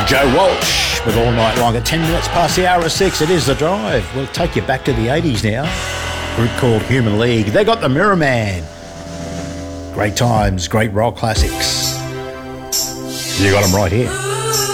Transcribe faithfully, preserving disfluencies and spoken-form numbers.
Joe Walsh with All Night Long at ten minutes past the hour of six. It is The Drive. We'll take you back to the eighties now. A group called Human League. They got the Mirror Man. Great times, great rock classics. You got them right here.